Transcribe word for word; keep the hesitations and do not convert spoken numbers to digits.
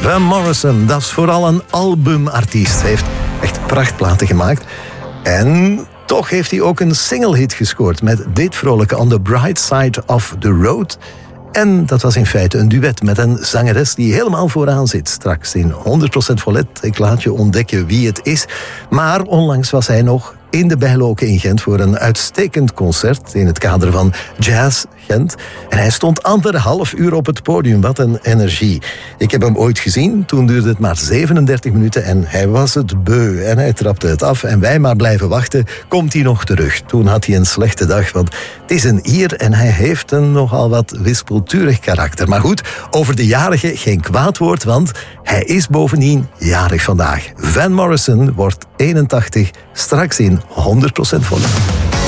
Van Morrison, dat is vooral een albumartiest. Hij heeft echt prachtplaten gemaakt. En toch heeft hij ook een singlehit gescoord met dit vrolijke On the Bright Side of the Road. En dat was in feite een duet met een zangeres die helemaal vooraan zit. Straks in honderd procent Volet. Ik laat je ontdekken wie het is. Maar onlangs was hij nog in de Bijloken in Gent voor een uitstekend concert in het kader van Jazz Gent. En hij stond anderhalf uur op het podium. Wat een energie. Ik heb hem ooit gezien. Toen duurde het maar zevenendertig minuten en hij was het beu. En hij trapte het af en wij maar blijven wachten. Komt hij nog terug? Toen had hij een slechte dag, want het is een Ier en hij heeft een nogal wat wispelturig karakter. Maar goed, over de jarige geen kwaad woord, want hij is bovendien jarig vandaag. Van Morrison wordt eenentachtig, straks in honderd procent Volet.